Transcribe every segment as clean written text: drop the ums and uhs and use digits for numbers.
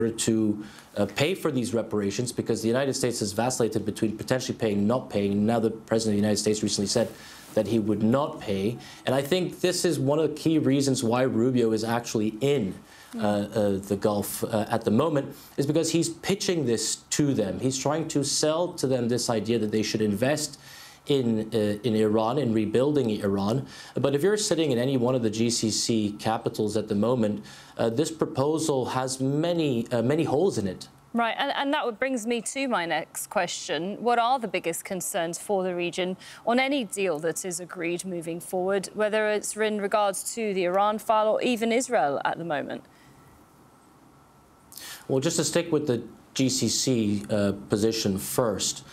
to pay for these reparations, because the United States has vacillated between potentially paying and not paying. Now the President of the United States recently said that he would not pay. And I think this is one of the key reasons why Rubio is actually in the Gulf at the moment, is because he's pitching this to them. He's trying to sell to them this idea that they should invest in Iran, in rebuilding Iran. But if you're sitting in any one of the GCC capitals at the moment, this proposal has many holes in it. Right, and that brings me to my next question. What are the biggest concerns for the region on any deal that is agreed moving forward, whether it's in regards to the Iran file or even Israel at the moment? Well, just to stick with the GCC position first,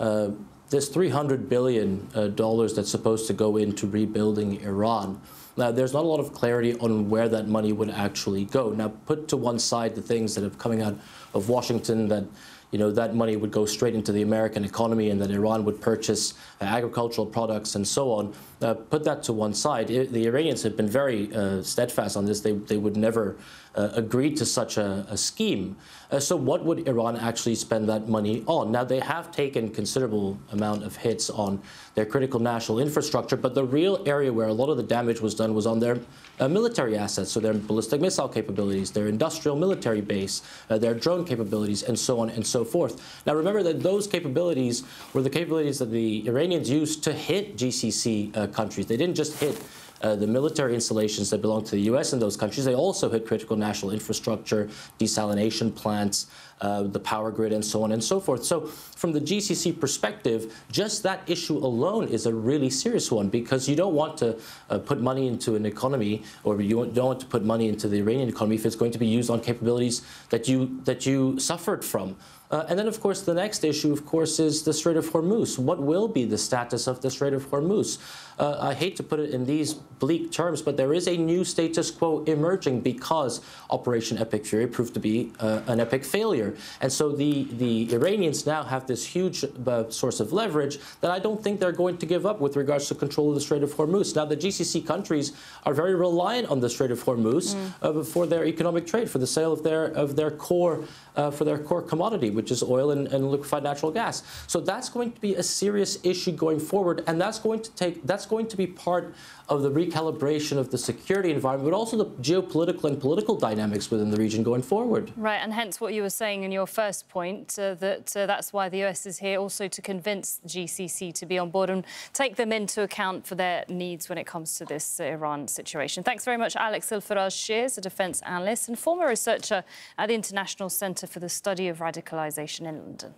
this $300 billion that's supposed to go into rebuilding Iran. Now, there's not a lot of clarity on where that money would actually go. Now, put to one side the things that are coming out of Washington, that that money would go straight into the American economy and that Iran would purchase agricultural products and so on. Put that to one side. The Iranians have been very steadfast on this. They would never agree to such a scheme. So what would Iran actually spend that money on? Now, they have taken considerable amount of hits on their critical national infrastructure, but the real area where a lot of the damage was done was on their military assets, so their ballistic missile capabilities, their industrial military base, their drone capabilities, and so on and so forth. Now, remember that those capabilities were the capabilities that the Iranians used to hit GCC countries. They didn't just hit the military installations that belong to the U.S. in those countries. They also hit critical national infrastructure, desalination plants, the power grid, and so on and so forth. So from the GCC perspective, just that issue alone is a really serious one, because you don't want to put money into an economy, or you don't want to put money into the Iranian economy if it's going to be used on capabilities that you suffered from. And then, of course, the next issue, of course, is the Strait of Hormuz. What will be the status of the Strait of Hormuz? I hate to put it in these bleak terms, but there is a new status quo emerging because Operation Epic Fury proved to be an epic failure. And so the Iranians now have this huge source of leverage that I don't think they're going to give up with regards to control of the Strait of Hormuz. Now, the GCC countries are very reliant on the Strait of Hormuz for their economic trade, for the sale of their core commodity, which is oil and liquefied natural gas. So that's going to be a serious issue going forward, and that's going to be part of the recalibration of the security environment, but also the geopolitical and political dynamics within the region going forward. Right, and hence what you were saying in your first point, that's why the US is here, also to convince the GCC to be on board and take them into account for their needs when it comes to this Iran situation. Thanks very much, Alex El-Faraj-Shears, a defence analyst and former researcher at the International Centre for the Study of Radicalisation in London.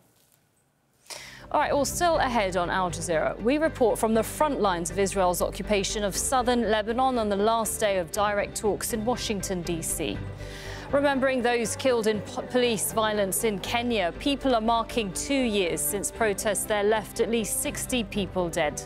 All right, well, still ahead on Al Jazeera, we report from the front lines of Israel's occupation of southern Lebanon on the last day of direct talks in Washington, D.C. Remembering those killed in police violence in Kenya, people are marking 2 years since protests there left at least 60 people dead.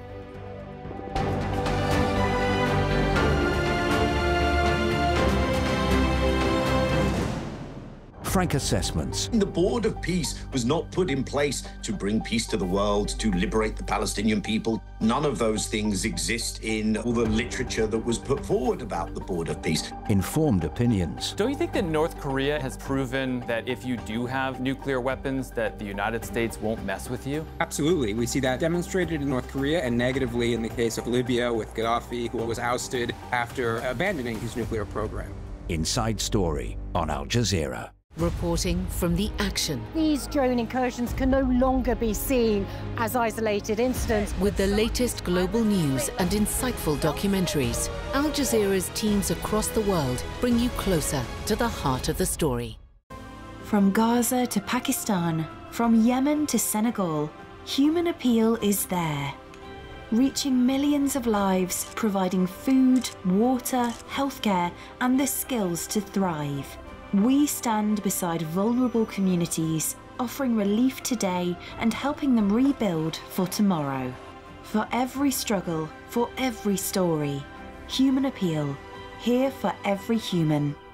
Frank Assessments. The Board of Peace was not put in place to bring peace to the world, to liberate the Palestinian people. None of those things exist in all the literature that was put forward about the Board of Peace. Informed opinions. Don't you think that North Korea has proven that if you do have nuclear weapons, that the United States won't mess with you? Absolutely. We see that demonstrated in North Korea and negatively in the case of Libya with Gaddafi, who was ousted after abandoning his nuclear program. Inside Story on Al Jazeera. Reporting from the action. These drone incursions can no longer be seen as isolated incidents. With the latest global news and insightful documentaries, Al Jazeera's teams across the world bring you closer to the heart of the story. From Gaza to Pakistan, from Yemen to Senegal, Human Appeal is there. Reaching millions of lives, providing food, water, healthcare, and the skills to thrive. We stand beside vulnerable communities, offering relief today and helping them rebuild for tomorrow. For every struggle, for every story, Human Appeal, here for every human.